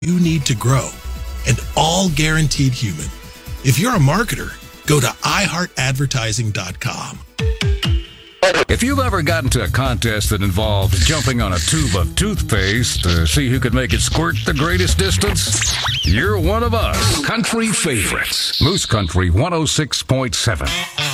you need to grow, and all guaranteed human. If you're a marketer, go to iHeartAdvertising.com. If you've ever gotten to a contest that involved jumping on a tube of toothpaste to see who could make it squirt the greatest distance, you're one of us. Country favorites. Moose Country 106.7.